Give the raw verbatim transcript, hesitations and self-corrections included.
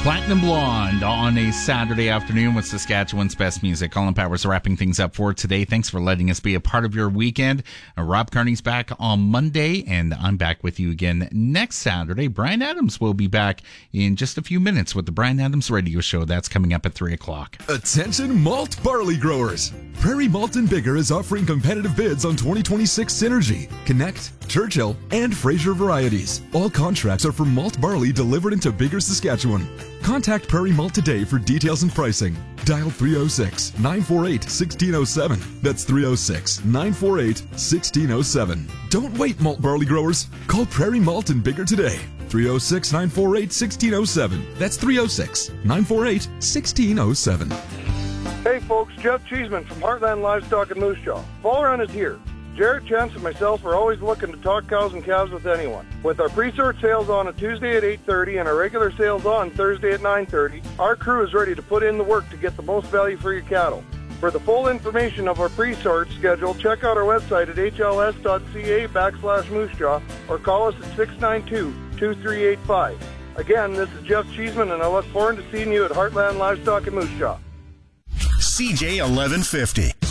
Platinum Blonde on a Saturday afternoon with Saskatchewan's best music. Colin Powers wrapping things up for today. Thanks for letting us be a part of your weekend. Uh, Rob Carney's back on Monday, and I'm back with you again next Saturday. Brian Adams will be back in just a few minutes with the Brian Adams Radio Show. That's coming up at three o'clock. Attention malt barley growers. Prairie Malt and Bigger is offering competitive bids on twenty twenty-six Synergy, Connect, Churchill, and Fraser varieties. All contracts are for malt barley delivered into Bigger, Saskatchewan. Contact Prairie Malt today for details and pricing. Dial three oh six, nine four eight, one six oh seven. That's three oh six, nine four eight, one six oh seven. Don't wait, malt barley growers. Call Prairie Malt and Bigger today. three oh six, nine four eight, one six oh seven. That's three oh six, nine four eight, one six oh seven. Hey folks, Jeff Cheeseman from Heartland Livestock and Moose Jaw. Fall Run is here. Jarrett, Chance, and myself are always looking to talk cows and calves with anyone. With our pre-sort sales on a Tuesday at eight thirty and our regular sales on Thursday at nine thirty, our crew is ready to put in the work to get the most value for your cattle. For the full information of our pre-sort schedule, check out our website at h l s dot c a backslash moose jaw or call us at six nine two, two three eight five. Again, this is Jeff Cheeseman, and I look forward to seeing you at Heartland Livestock and Moose Jaw. C J eleven fifty.